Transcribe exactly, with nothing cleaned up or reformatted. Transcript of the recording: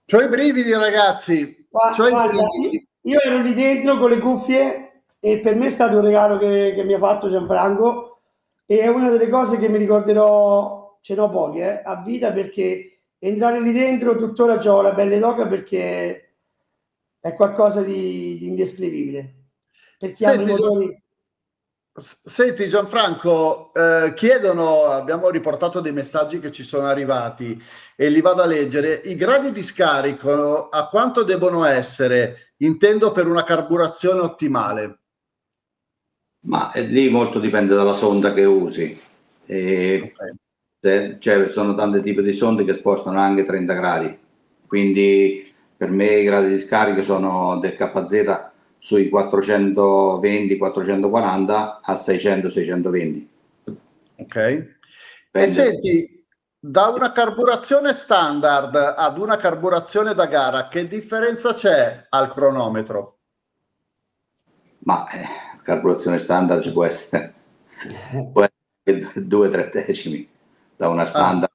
C'ho i brividi, ragazzi. C'ho i Guarda, brividi. io ero lì dentro con le cuffie e per me è stato un regalo che, che mi ha fatto Gianfranco e è una delle cose che mi ricorderò, ce n'ho poche, eh, a vita perché entrare lì dentro tuttora ho la pelle d'oca perché è qualcosa di, di indescrivibile. Per chi ama i Senti, Gian- motori. Senti, Gianfranco, eh, chiedono, abbiamo riportato dei messaggi che ci sono arrivati e li vado a leggere. I gradi di scarico a quanto devono essere? Intendo per una carburazione ottimale. Ma eh, lì molto dipende dalla sonda che usi. Ok. E se, cioè, sono tanti tipi di sonde che spostano anche trenta gradi, quindi per me i gradi di scarico sono del K Z sui quattrocentoventi quattrocentoquaranta a seicento seicentoventi. Ok. E Dipende. senti, da una carburazione standard ad una carburazione da gara, che differenza c'è al cronometro? Ma eh, carburazione standard ci può essere, può essere due tre decimi da una Ah, standard